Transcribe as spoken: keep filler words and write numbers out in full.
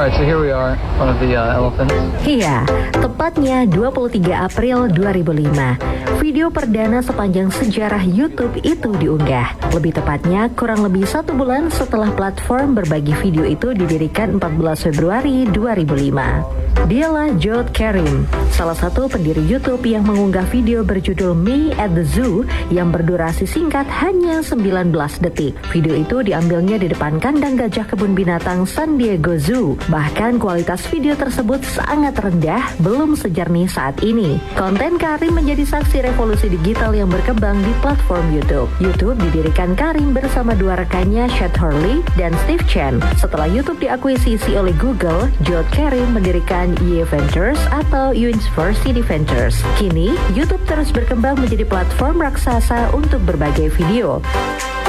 Alright, so here we are, one of the uh, elephants. Iya, tepatnya dua puluh tiga April dua ribu lima. Video perdana sepanjang sejarah YouTube itu diunggah. Lebih tepatnya, kurang lebih satu bulan setelah platform berbagi video itu didirikan empat belas Februari dua ribu lima. Dialah Jod Karim, salah satu pendiri YouTube yang mengunggah video berjudul Me at the Zoo yang berdurasi singkat hanya sembilan belas detik. Video itu diambilnya di depan kandang gajah kebun binatang San Diego Zoo. Bahkan kualitas video tersebut sangat rendah, belum sejernih saat ini. Konten Karim menjadi saksi revolusi digital yang berkembang di platform YouTube. YouTube didirikan Karim bersama dua rekannya, Chad Hurley dan Steve Chen. Setelah YouTube diakuisisi oleh Google, Jod Karim mendirikan Y Ventures atau University Ventures. Kini, YouTube terus berkembang menjadi platform raksasa untuk berbagai video.